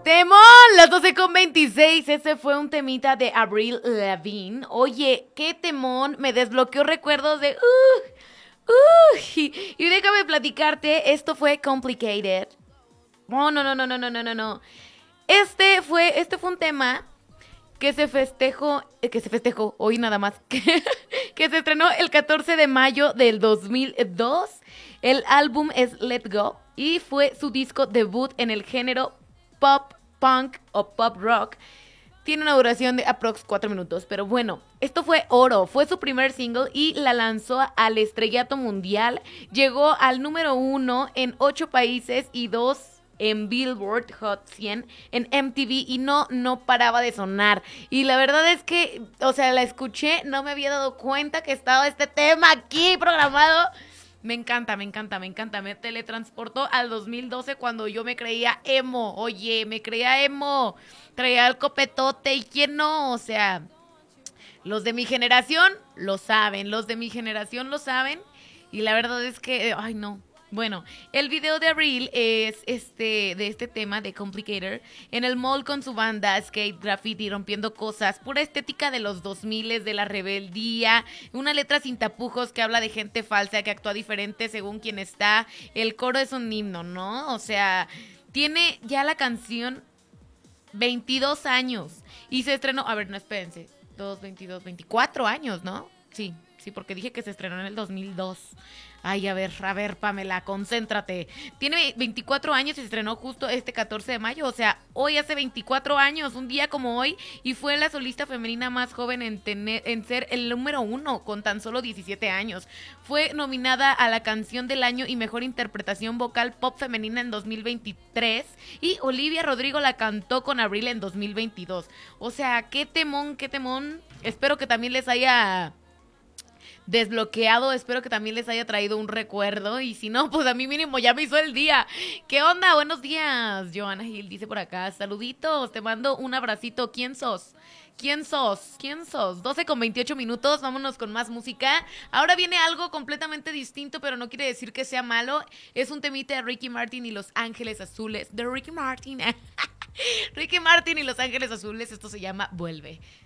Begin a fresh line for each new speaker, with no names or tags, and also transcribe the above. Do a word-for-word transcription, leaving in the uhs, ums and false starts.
Temón, las doce con veintiséis. Ese fue un temita de Avril Lavigne. Oye, qué temón. Me desbloqueó recuerdos de... Uh, uh, y, y déjame platicarte, esto fue Complicated. No, no, no, no, no, no, no, no, no. Este fue, este fue un tema que se festejó, eh, que se festejó hoy nada más, que, que se estrenó el catorce de mayo del dos mil dos. El álbum es Let Go y fue su disco debut en el género pop, punk o pop rock. Tiene una duración de aprox cuatro minutos, pero bueno, esto fue oro, fue su primer single y la lanzó al estrellato mundial. Llegó al número uno en ocho países y dos en Billboard Hot cien, en M T V, y no, no paraba de sonar. Y la verdad es que, o sea, la escuché, no me había dado cuenta que estaba este tema aquí programado. Me encanta, me encanta, me encanta. Me teletransportó al dos mil doce cuando yo me creía emo. Oye, me creía emo. Traía el copetote y quién no, o sea, los de mi generación lo saben, los de mi generación lo saben. Y la verdad es que, ay no. Bueno, el video de Avril es este de este tema de Complicator en el mall con su banda skate, graffiti, rompiendo cosas, pura estética de los dos mil, de la rebeldía, una letra sin tapujos que habla de gente falsa que actúa diferente según quien está. El coro es un himno, ¿no? O sea, tiene ya la canción veintidós años y se estrenó, a ver, no, espérense, dos, veintidós, veinticuatro años, ¿no? Sí, sí, porque dije que se estrenó en el dos mil dos. Ay, a ver, a ver, Pamela, concéntrate. Tiene veinticuatro años y se estrenó justo este catorce de mayo, o sea, hoy hace veinticuatro años, un día como hoy, y fue la solista femenina más joven en, tener, en ser el número uno con tan solo diecisiete años. Fue nominada a la canción del año y mejor interpretación vocal pop femenina en dos mil veintitrés, y Olivia Rodrigo la cantó con Avril en dos mil veintidós. O sea, qué temón, qué temón. Espero que también les haya desbloqueado, espero que también les haya traído un recuerdo, y si no, pues a mí mínimo ya me hizo el día. ¿Qué onda? Buenos días. Johanna Gil dice por acá, saluditos, te mando un abracito. ¿Quién sos? ¿Quién sos? ¿Quién sos? doce con veintiocho minutos, vámonos con más música. Ahora viene algo completamente distinto, pero no quiere decir que sea malo. Es un temita de Ricky Martin y Los Ángeles Azules. De Ricky Martin. Ricky Martin y Los Ángeles Azules, esto se llama Vuelve.